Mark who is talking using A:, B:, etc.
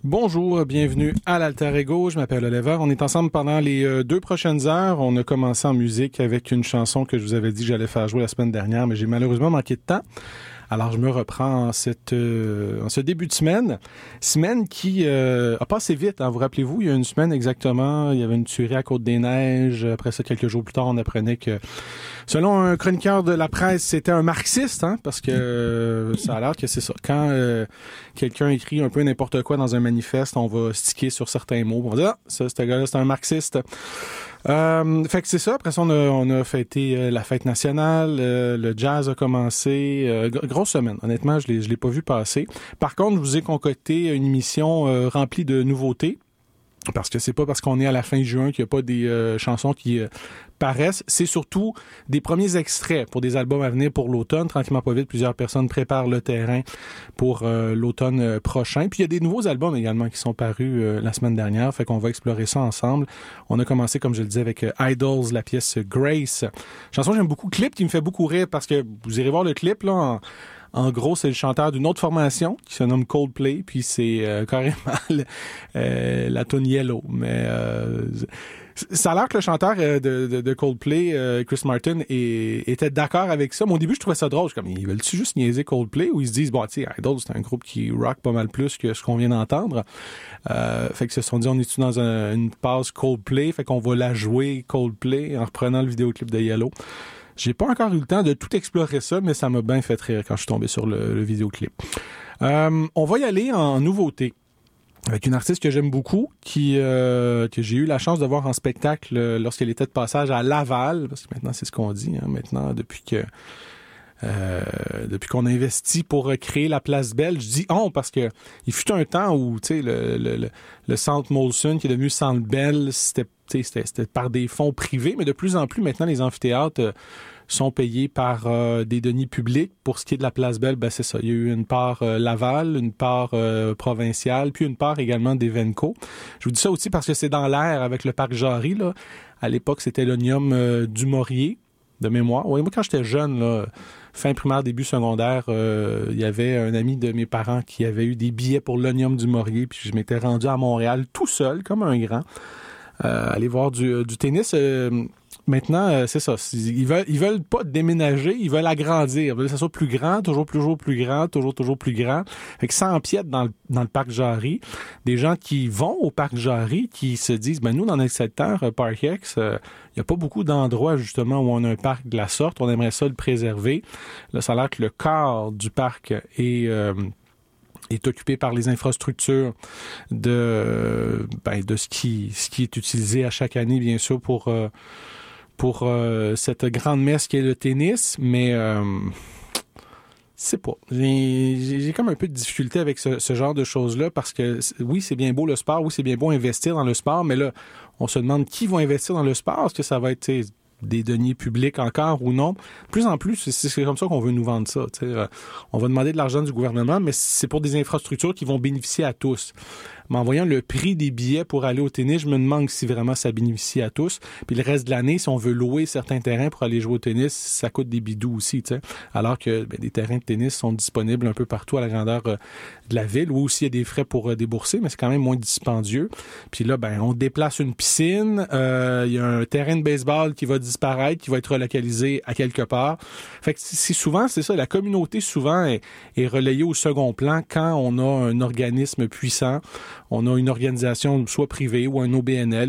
A: Bonjour, bienvenue à l'Alter Ego. Je m'appelle Oliver. On est ensemble pendant les 2 prochaines heures. On a commencé en musique avec une chanson que je vous avais dit que j'allais faire jouer la semaine dernière, mais j'ai malheureusement manqué de temps. Alors, je me reprends en ce début de semaine qui a passé vite. Hein. Vous rappelez-vous, il y a une semaine exactement, il y avait une tuerie à Côte-des-Neiges. Après ça, quelques jours plus tard, on apprenait que, selon un chroniqueur de la presse, c'était un marxiste, hein, parce que ça a l'air que c'est ça. Quand quelqu'un écrit un peu n'importe quoi dans un manifeste, on va sticker sur certains mots. On va dire, ça, ce gars-là, c'est un marxiste. Fait que c'est ça. Après ça, on a fêté la fête nationale. Le jazz a commencé. Grosse semaine. Honnêtement, je l'ai pas vu passer. Par contre, je vous ai concocté une émission remplie de nouveautés. Parce que c'est pas parce qu'on est à la fin juin qu'il n'y a pas des chansons qui paraissent. C'est surtout des premiers extraits pour des albums à venir pour l'automne. Tranquillement pas vite, plusieurs personnes préparent le terrain pour l'automne prochain. Puis il y a des nouveaux albums également qui sont parus la semaine dernière. Fait qu'on va explorer ça ensemble. On a commencé, comme je le disais, avec Idols, la pièce Grace. Chanson que j'aime beaucoup. Clip qui me fait beaucoup rire parce que vous irez voir le clip, là, en gros, c'est le chanteur d'une autre formation qui se nomme Coldplay, puis c'est carrément la tune Yellow. Mais ça a l'air que le chanteur de Coldplay, Chris Martin, était d'accord avec ça. Mais au début, je trouvais ça drôle. Je suis comme, ils veulent-tu juste niaiser Coldplay ou ils se disent, bon, tu sais, Idol, c'est un groupe qui rock pas mal plus que ce qu'on vient d'entendre. Fait que se sont dit, on est dans une passe Coldplay, fait qu'on va la jouer Coldplay en reprenant le vidéoclip de Yellow. J'ai pas encore eu le temps de tout explorer ça, mais ça m'a bien fait rire quand je suis tombé sur le vidéoclip. On va y aller en nouveauté avec une artiste que j'aime beaucoup, que j'ai eu la chance de voir en spectacle lorsqu'elle était de passage à Laval, parce que maintenant c'est ce qu'on dit, hein, maintenant depuis qu'on a investi pour créer la Place Belle. Je dis parce que il fut un temps où, tu sais, le Centre Molson qui est devenu Centre Bell, c'était par des fonds privés, mais de plus en plus maintenant les amphithéâtres sont payés par des deniers publics. Pour ce qui est de la Place Belle, ben c'est ça. Il y a eu une part Laval, une part provinciale, puis une part également d'Evenco. Je vous dis ça aussi parce que c'est dans l'air avec le parc Jarry, là. À l'époque, c'était l'Omnium du Maurier, de mémoire. Oui, moi, quand j'étais jeune, là, fin primaire, début secondaire, il y avait un ami de mes parents qui avait eu des billets pour l'Omnium du Maurier, puis je m'étais rendu à Montréal tout seul, comme un grand, aller voir du tennis. Maintenant, c'est ça. Ils veulent pas déménager, ils veulent agrandir. Ils veulent que ça soit plus grand, toujours plus grand, toujours plus grand. Fait que ça empiète dans le parc Jarry. Des gens qui vont au parc Jarry, qui se disent, ben nous, dans notre secteur, ParkX, il y a pas beaucoup d'endroits, justement, où on a un parc de la sorte. On aimerait ça le préserver. Là, ça a l'air que le quart du parc est occupé par les infrastructures de ce qui est utilisé à chaque année, bien sûr, pour cette grande messe qui est le tennis, mais c'est pas. J'ai comme un peu de difficulté avec ce genre de choses-là parce que oui, c'est bien beau le sport, oui, c'est bien beau investir dans le sport, mais là, on se demande qui va investir dans le sport. Est-ce que ça va être des deniers publics encore ou non? De plus en plus, c'est comme ça qu'on veut nous vendre ça. On va demander de l'argent du gouvernement, mais c'est pour des infrastructures qui vont bénéficier à tous. Mais en voyant le prix des billets pour aller au tennis, je me demande si vraiment ça bénéficie à tous. Puis le reste de l'année, si on veut louer certains terrains pour aller jouer au tennis, ça coûte des bidous aussi, tu sais. Alors que des terrains de tennis sont disponibles un peu partout à la grandeur de la ville, où aussi il y a des frais pour débourser, mais c'est quand même moins dispendieux. Puis là, on déplace une piscine, il y a un terrain de baseball qui va disparaître, qui va être relocalisé à quelque part. Fait que c'est ça, la communauté souvent est relayée au second plan quand on a un organisme puissant. On a une organisation soit privée ou un OBNL